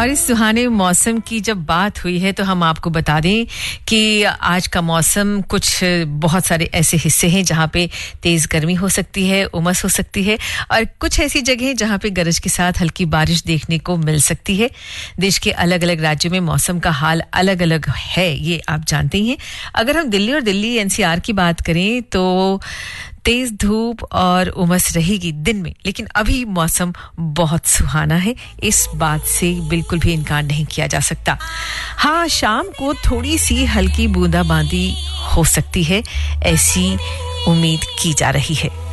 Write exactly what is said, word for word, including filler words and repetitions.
और इस सुहाने मौसम की जब बात हुई है तो हम आपको बता दें कि आज का मौसम कुछ बहुत सारे ऐसे हिस्से हैं जहां पे तेज गर्मी हो सकती है, उमस हो सकती है और कुछ ऐसी जगह जहां पे गरज के साथ हल्की बारिश देखने को मिल सकती है। देश के अलग-अलग राज्यों में मौसम का हाल अलग-अलग है, ये आप जानते ही हैं। अगर हम दिल्ली और दिल्ली एनसीआर की बात करें तो तेज धूप और उमस रहेगी दिन में, लेकिन अभी मौसम बहुत सुहाना है, इस बात से बिल्कुल भी इनकार नहीं किया जा सकता। हाँ, शाम को थोड़ी सी हल्की बूंदाबांदी हो सकती है, ऐसी उम्मीद की जा रही है।